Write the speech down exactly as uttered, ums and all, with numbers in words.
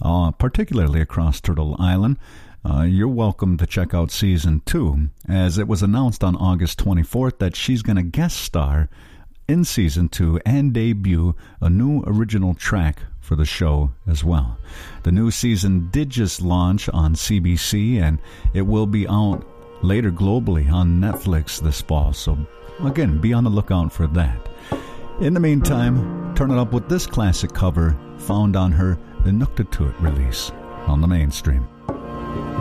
uh, particularly across Turtle Island. Uh, you're welcome to check out season two, as it was announced on August twenty-fourth that she's going to guest star in season two and debut a new original track for the show as well. The new season did just launch on C B C, and it will be out later globally on Netflix this fall, so again, be on the lookout for that. In the meantime, turn it up with this classic cover found on her Inuktitut release on the Mainstream.